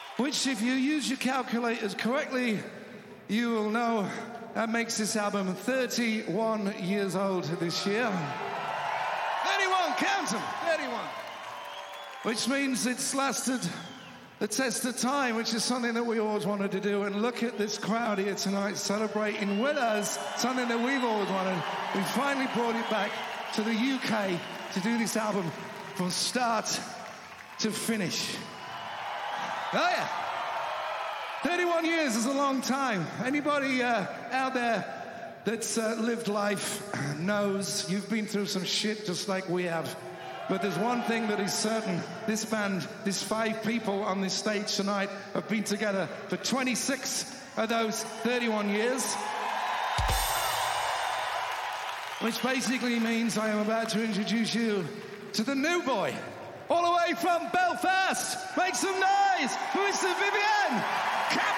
which if you use your calculators correctly, you will know that makes this album 31 years old this year. 31, count them, 31. Which means it's lasted the test of time, which is something that we always wanted to do. And look at this crowd here tonight celebrating with us something that we've always wanted. We finally brought it back to the UK to do this album from start to finish. Oh yeah. 31 years is a long time. Anybody out there that's lived life knows you've been through some shit just like we have. But there's one thing that is certain. This band, these 5 people on this stage tonight have been together for 26 of those 31 years. Which basically means I am about to introduce you to the new boy. All the way from Belfast. Make some noise for Mr. Vivian!